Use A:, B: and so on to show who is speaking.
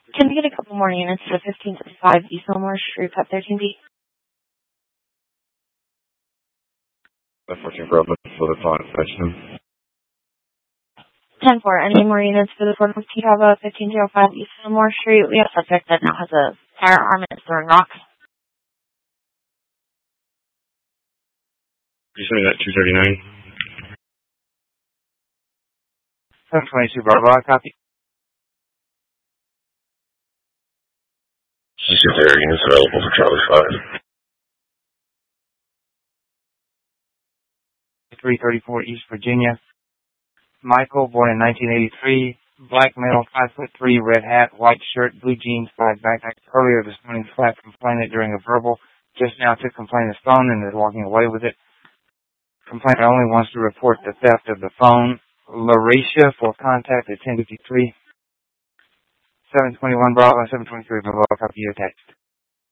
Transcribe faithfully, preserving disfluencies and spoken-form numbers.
A: Can we get a couple more units to fifteen fifty-five East Elmore Street, Pet thirteen B?
B: The fourteen Bravo for the phone inspection.
A: ten four, any more units for the one fifteen Bravo, fifteen oh five East Elmore Street? We have a subject that now has a firearm and is throwing rocks.
B: You send me that two thirty-nine?
C: seven twenty-two Bravo, I copy.
B: You see if there are units available for Charlie five.
C: three thirty-four East Virginia. Michael, born in nineteen eighty-three, black male, five foot three, red hat, white shirt, blue jeans, black backpack. Earlier this morning, flat complainant during a verbal. Just now took complainant's phone and is walking away with it. Complainant only wants to report the theft of the phone. Larisha for contact at ten fifty-three. seven twenty-one Bravo, seven twenty-three Bravo, copy your text.